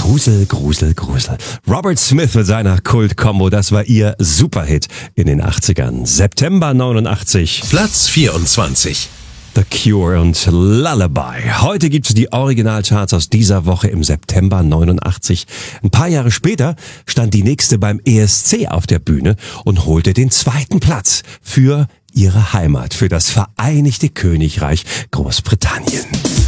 Grusel, Grusel, Grusel. Robert Smith mit seiner Kult-Kombo, das war ihr Superhit in den 80ern. September 89. Platz 24. The Cure und Lullaby. Heute gibt's die Originalcharts aus dieser Woche im September 89. Ein paar Jahre später stand die nächste beim ESC auf der Bühne und holte den 2. Platz für ihre Heimat, für das Vereinigte Königreich Großbritannien.